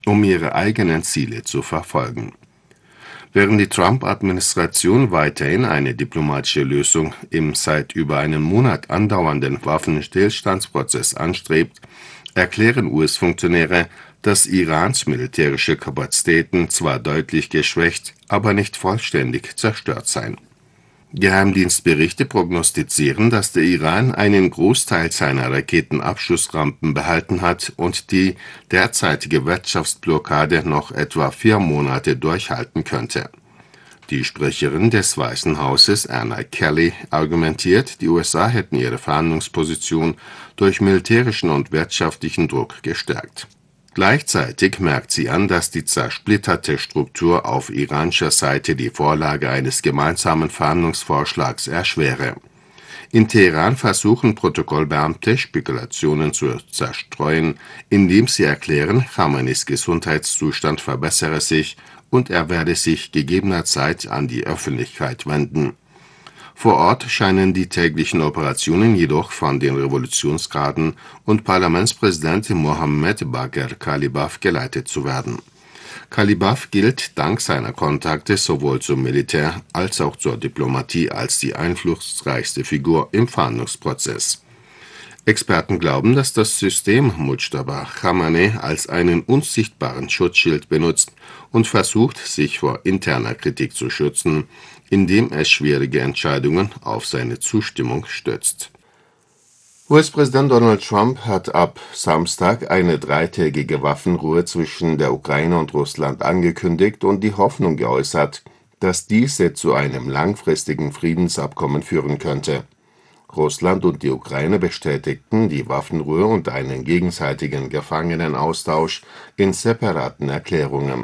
um ihre eigenen Ziele zu verfolgen. Während die Trump-Administration weiterhin eine diplomatische Lösung im seit über einem Monat andauernden Waffenstillstandsprozess anstrebt, erklären US-Funktionäre, dass Irans militärische Kapazitäten zwar deutlich geschwächt, aber nicht vollständig zerstört seien. Geheimdienstberichte prognostizieren, dass der Iran einen Großteil seiner Raketenabschussrampen behalten hat und die derzeitige Wirtschaftsblockade noch etwa 4 Monate durchhalten könnte. Die Sprecherin des Weißen Hauses, Anna Kelly, argumentiert, die USA hätten ihre Verhandlungsposition durch militärischen und wirtschaftlichen Druck gestärkt. Gleichzeitig merkt sie an, dass die zersplitterte Struktur auf iranischer Seite die Vorlage eines gemeinsamen Verhandlungsvorschlags erschwere. In Teheran versuchen Protokollbeamte, Spekulationen zu zerstreuen, indem sie erklären, Khameneis Gesundheitszustand verbessere sich und er werde sich gegebener Zeit an die Öffentlichkeit wenden. Vor Ort scheinen die täglichen Operationen jedoch von den Revolutionsgarden und Parlamentspräsident Mohammad Bagher Kalibaf geleitet zu werden. Kalibaf gilt dank seiner Kontakte sowohl zum Militär als auch zur Diplomatie als die einflussreichste Figur im Verhandlungsprozess. Experten glauben, dass das System Mujtaba Khamenei als einen unsichtbaren Schutzschild benutzt und versucht, sich vor interner Kritik zu schützen, indem es schwierige Entscheidungen auf seine Zustimmung stützt. US-Präsident Donald Trump hat ab Samstag eine 3-tägige Waffenruhe zwischen der Ukraine und Russland angekündigt und die Hoffnung geäußert, dass diese zu einem langfristigen Friedensabkommen führen könnte. Russland und die Ukraine bestätigten die Waffenruhe und einen gegenseitigen Gefangenenaustausch in separaten Erklärungen.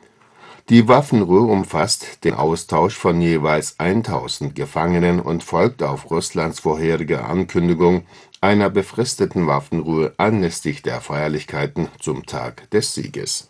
Die Waffenruhe umfasst den Austausch von jeweils 1000 Gefangenen und folgt auf Russlands vorherige Ankündigung einer befristeten Waffenruhe anlässlich der Feierlichkeiten zum Tag des Sieges.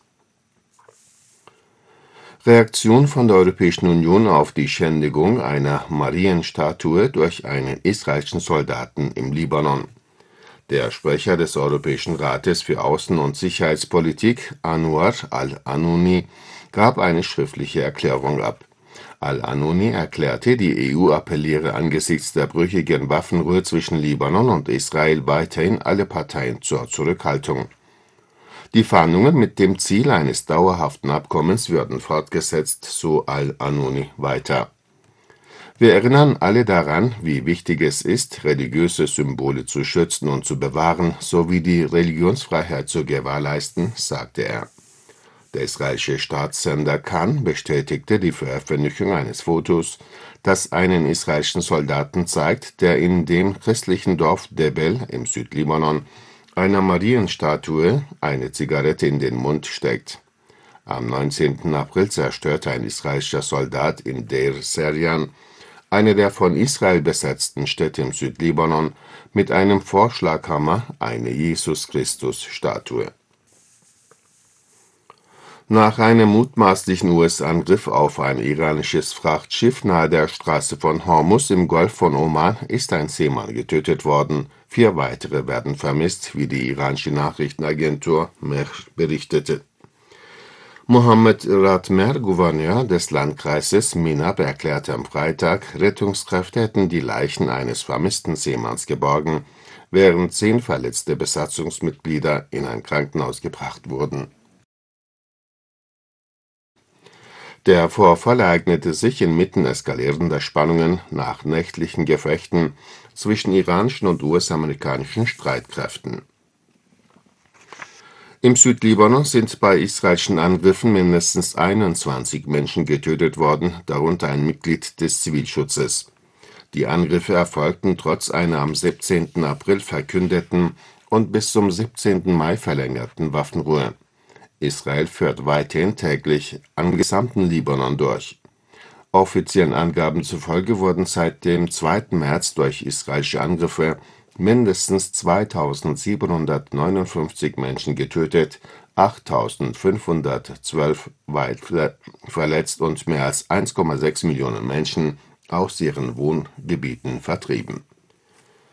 Reaktion von der Europäischen Union auf die Schändigung einer Marienstatue durch einen israelischen Soldaten im Libanon. Der Sprecher des Europäischen Rates für Außen- und Sicherheitspolitik, Anwar al-Anouni, gab eine schriftliche Erklärung ab. Al-Anouni erklärte, die EU appelliere angesichts der brüchigen Waffenruhe zwischen Libanon und Israel weiterhin alle Parteien zur Zurückhaltung. Die Verhandlungen mit dem Ziel eines dauerhaften Abkommens würden fortgesetzt, so al-Anouni weiter. Wir erinnern alle daran, wie wichtig es ist, religiöse Symbole zu schützen und zu bewahren, sowie die Religionsfreiheit zu gewährleisten, sagte er. Der israelische Staatssender Kan bestätigte die Veröffentlichung eines Fotos, das einen israelischen Soldaten zeigt, der in dem christlichen Dorf Debel im Südlibanon einer Marienstatue eine Zigarette in den Mund steckt. Am 19. April zerstörte ein israelischer Soldat in Deir Serjan, eine der von Israel besetzten Städte im Südlibanon, mit einem Vorschlaghammer eine Jesus-Christus-Statue. Nach einem mutmaßlichen US-Angriff auf ein iranisches Frachtschiff nahe der Straße von Hormuz im Golf von Oman ist ein Seemann getötet worden. 4 weitere werden vermisst, wie die iranische Nachrichtenagentur Mehr berichtete. Mohammed Ratmer, Gouverneur des Landkreises Minab, erklärte am Freitag, Rettungskräfte hätten die Leichen eines vermissten Seemanns geborgen, während 10 verletzte Besatzungsmitglieder in ein Krankenhaus gebracht wurden. Der Vorfall ereignete sich inmitten eskalierender Spannungen nach nächtlichen Gefechten zwischen iranischen und US-amerikanischen Streitkräften. Im Südlibanon sind bei israelischen Angriffen mindestens 21 Menschen getötet worden, darunter ein Mitglied des Zivilschutzes. Die Angriffe erfolgten trotz einer am 17. April verkündeten und bis zum 17. Mai verlängerten Waffenruhe. Israel führt weiterhin täglich am gesamten Libanon durch. Offiziellen Angaben zufolge wurden seit dem 2. März durch israelische Angriffe mindestens 2.759 Menschen getötet, 8.512 verletzt und mehr als 1,6 Millionen Menschen aus ihren Wohngebieten vertrieben.